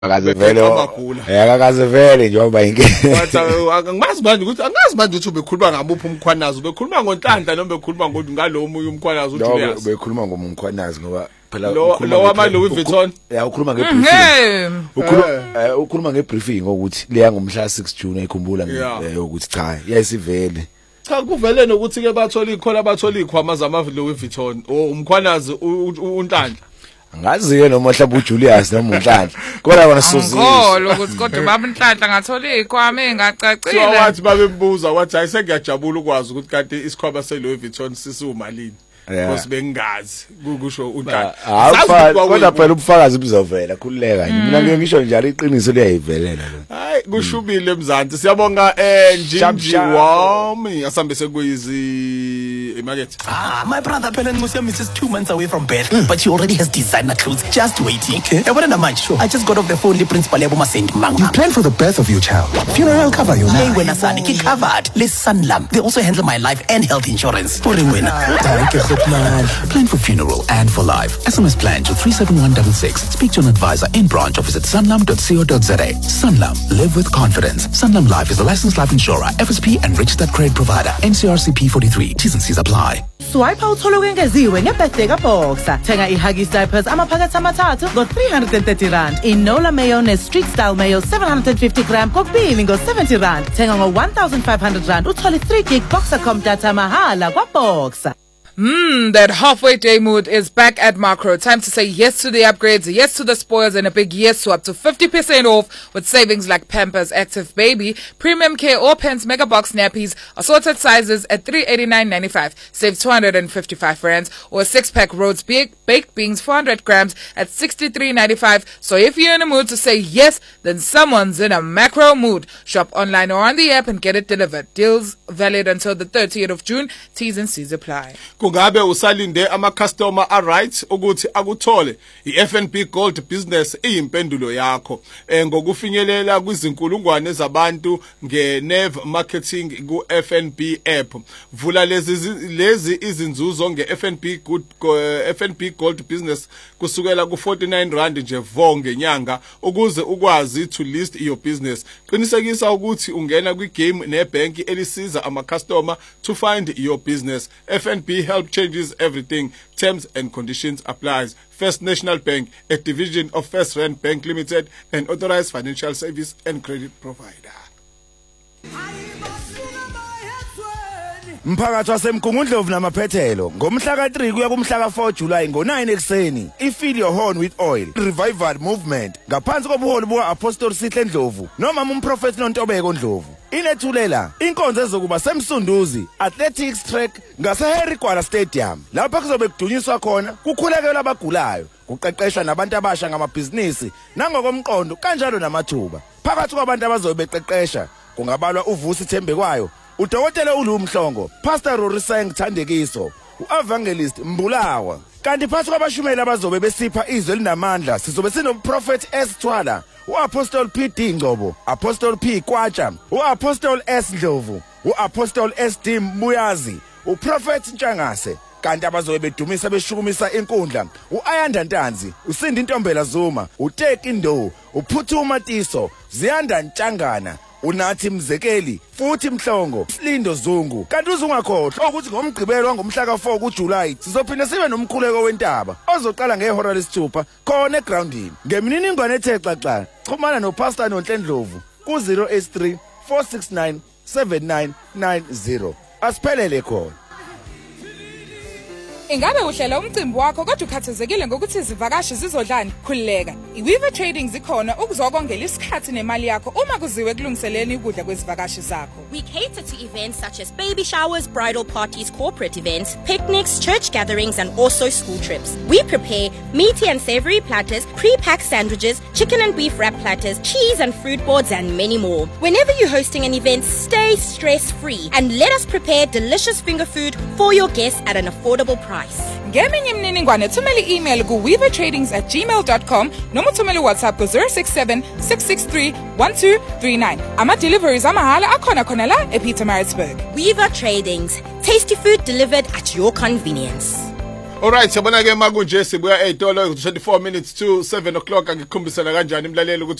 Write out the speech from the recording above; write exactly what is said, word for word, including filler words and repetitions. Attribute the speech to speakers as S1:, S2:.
S1: akaze vele akaze vele njengoba inkinga
S2: wathi angimazi manje ukuthi angazi manje ukuthi ubekhuluma ngabuphi umkhwanazi ubekhuluma ngoNhlanhla noma bekhuluma ngalo omunye umkhwanazi uthi uyazi
S1: ubekhuluma ngomkhwanazi ngoba phela
S2: lo wama Louis Vuitton
S1: ya ukhuluma ngebriefing ukhuluma ukhuluma ngebriefing ukuthi leya ngomhla six June ayikhumbula leyo ukuthi cha yayisivele
S2: cha kuvele nokuthi ke bathola ikhola abathola ikhwama zama Louis Vuitton umkhwanazi uNhlanhla
S1: ngazi ke noma mhlawumbe uJulius noma uNhlanhla kodwa bona sozizwe
S3: ngolo ukuthi kodwa baba uNhlanhla ngathola ikhwama engacacile
S2: so wathi babembuza wathi ayisengiyajabula ukwazi ukuthi kanti isikhwama seLouis Vuitton sisumalini because bengazi ukusho uNhlanhla
S1: kodwa phela ubufakazi buzovela khululeka nje mina ngeke ngisho njalo iqiniso liyayivelela lo
S2: hayi kushubile emzansi siyabonga eh Njinji wami asambe sekuyizi emarket
S4: ah my brother phela ngusiyami is two months away from birth mm. but she already has designer clothes just waiting okay yabona namanje sure I just got off the phone with principal yabo Masenti Manga
S5: you plan for the birth of your child funeral cover your
S4: hey wena sani ki covered les Sanlam they also handle my life and health insurance for wena
S5: thank you plan plan for funeral and for life S M S plan to three seven one six six speak to an advisor in branch or visit sanlam dot co dot za Sanlam live with confidence Sanlam Life is a licensed life insurer F S P and registered credit provider N C R C P forty-three T's and C's apply
S6: swipe uthola ukwengeziwe ngebirthday kaBoxer thenga iHuggies diapers amaphakathi amathathu ngo three hundred thirty rand inola mayo ne street style mayo seven hundred fifty gram kokubili ngo seventy rand thenga ngo one thousand five hundred rand uthola three gig Boxercom data mahala kwaBoxer.
S3: Hmm, that halfway day mood is back at Macro. Time to say yes to the upgrades, yes to the spoils, and a big yes to up to fifty percent off with savings like Pampers Active Baby, Premium Care or Pens Mega Box Nappies, assorted sizes at three eighty-nine ninety-five, save two hundred fifty-five rands, or six pack Rhodes baked beans four hundred grams at sixty-three ninety-five. So if you're in a mood to say yes, then someone's in a Macro mood. Shop online or on the app and get it delivered. Deals valid until the thirtieth of June. T's and C's apply.
S2: Kungabe usalinde ama customer are right ukuthi akuthole iF N B Gold Business iyimpendulo yakho ngokufinyelela kwizinkulungwane zabantu ngeNev Marketing ku F N B app vula lezi lezi izinzuzo ngeF N B Good F N B Gold Business kusukela ku forty-nine rand nje vo ngenyanga ukuze ukwazi to list your business qinisekisa ukuthi ungena kwi game nebank elisiza ama customer to find your business F N B help changes everything. Terms and conditions applies. First National Bank, a division of First Rand Bank Limited, an authorized financial service and credit provider.
S1: Mphakathi wasemgungundlovu namaphethelo ngomhla ka three kuya kumhla ka four July ngo nine ekseni ifill your horn with oil revival movement ngaphansi kobuholi buka Apostle Sihle Ndlovu noma umprofeti noNtobeko Ndlovu inethulela inkonzo ezokuba semsunduzi athletics track ngase Harry Gwala Stadium lapho kuzobe kudunyiswa khona kukhulekela abagulayo kuqeqeshwa nabantu abasha ngamabhizinisi nangokomqondo kanjalo namathuba phakathi kwabantu abazobe beqeqesha kungabalwa uVusi Thembekwayo udokotela uLumhlongo Pastor Roriseng Thandekiso uEvangelist Mbulawa kanti phansi kwabashumeli abazobe besipha izwe linamandla sizobe sinomprofeti S Thwala uApostle P D Ngcobo Apostle P Kwatsha uApostle S Ndlovu uApostle S D Mbuyazi uProfeti Ntshangase kanti abazobe bedumisa beshukumisa inkundla uAyanda Ntanzi uSindi Ntombela Zuma uTeki Ndo uPhuthuma Tiso Ziyanda Ntshangana unathi Mzekeli futhi Mhlongo Slindo Zungu kanti uzungakhohlwa ukuthi ngomgqibelo ngomhla ka four kuJuly sizophinda sibe nomkhuleko wentaba ozoqala ngehora lesithupha khona egroundini ngemininingwane ethe xaxa xhumana noPastor Nonhlendlovu ku zero eight three four six nine seven nine nine zero asiphelele khona.
S3: Ingabe uhlela umcimbi wakho kodwa ukhathazekile ngokuthi izivakashi zizodlani khulileka iWeaver Trading zikhona ukuzokongela isikhathi nemali yakho uma kuziwe kulungiseleni ukudla kwezivakashi zakho.
S7: We cater to events such as baby showers, bridal parties, corporate events, picnics, church gatherings and also school trips. We prepare meaty and savory platters, pre-packed sandwiches, chicken and beef wrap platters, cheese and fruit boards and many more. Whenever you're hosting an event, stay stress-free and let us prepare delicious finger food for your guests at an affordable price.
S3: Ngeminye imininingwane thumela i-email ku weavertradings at gmail dot com noma thumela WhatsApp ku zero six seven six six three one two three nine. Ama deliveries amahala akhona khona la ePietermaritzburg.
S7: Weaver Tradings, tasty food delivered at your convenience.
S2: Alright, yabona ke makunje sibuya eyitolo twenty-four minutes to seven o'clock angikukhombisana kanjani imlaleli ukuthi